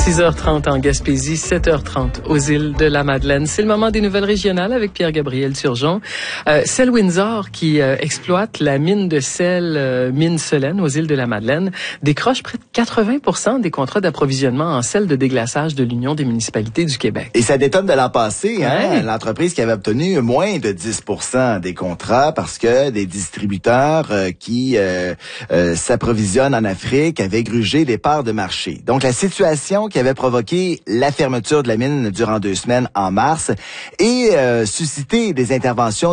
6h30 en Gaspésie, 7h30 aux îles de la Madeleine. C'est le moment des nouvelles régionales avec Pierre-Gabriel Turgeon. Celle Windsor, qui exploite la mine de sel, mine Solène aux îles de la Madeleine, décroche près de 80% des contrats d'approvisionnement en sel de déglaçage de l'Union des municipalités du Québec. Et ça détonne de l'an passé, hein? Ouais. L'entreprise qui avait obtenu moins de 10% des contrats parce que des distributeurs qui s'approvisionnent en Afrique avaient grugé des parts de marché. Donc, la situation qui avait provoqué la fermeture de la mine durant 2 semaines en mars et suscité des interventions